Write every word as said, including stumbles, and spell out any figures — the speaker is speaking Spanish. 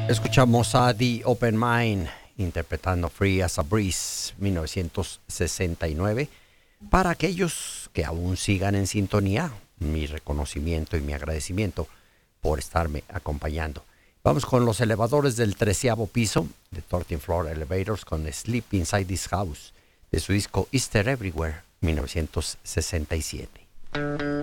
Escuchamos a The Open Mind interpretando Free as a Breeze, mil novecientos sesenta y nueve. Para aquellos que aún sigan en sintonía, mi reconocimiento y mi agradecimiento por estarme acompañando. Vamos con Los Elevadores del treceavo piso de thirteenth Floor Elevators con Sleep Inside This House de su disco Easter Everywhere, mil novecientos sesenta y siete.